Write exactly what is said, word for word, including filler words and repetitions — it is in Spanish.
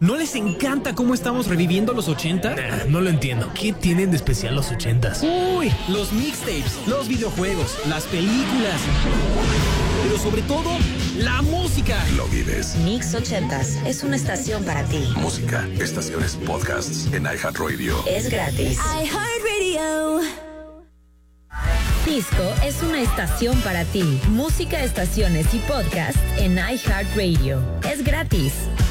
¿No les encanta cómo estamos reviviendo los ochenta? Nah, no lo entiendo. ¿Qué tienen de especial los ochentas? Uy, los mixtapes, los videojuegos, las películas, pero sobre todo, la música. Lo vives. Mix ochentas es una estación para ti. Música, estaciones, podcasts en iHeartRadio. Es gratis. iHeartRadio. Disco es una estación para ti. Música, estaciones y podcasts en iHeartRadio. Es gratis.